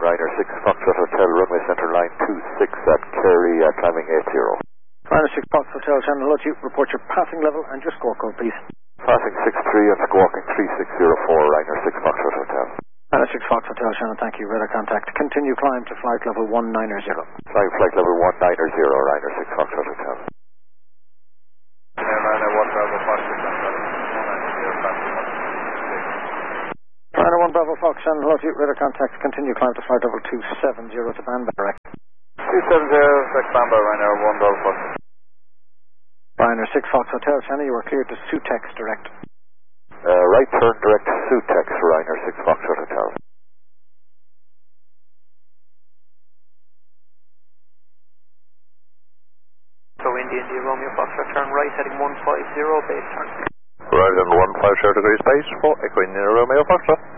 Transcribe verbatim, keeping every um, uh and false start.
Ryder six Foxtrot Hotel, runway centre line two six at Kerry, uh, climbing eight zero. Ryder six Fox Hotel, Channel hello to you. Report your passing level and your score code, please. Passing six three and squawking three six zero four, Ryder six Foxtrot Hotel. Ryder six Fox Hotel, Channel, thank you. Radar contact. Continue climb to flight level one nine zero. Flying flight level one nine zero, Ryder six Foxtrot Hotel. Ryder one Bravo Fox, Channel hello to you. Radar contact. Continue climb to flight level two seven zero to Banbarek. two seven zero, six Bamba, Ryder one Bravo Fox. Ryder six Fox Hotel, Channel, you are cleared to Sutex direct. Uh, right turn direct to Sutex, Ryder six Foxtrot Hotel. So India, India, Romeo Foxtrot, turn right, heading one five zero, base turn. Right on one five zero degrees base for Echo India, Romeo Foxtrot.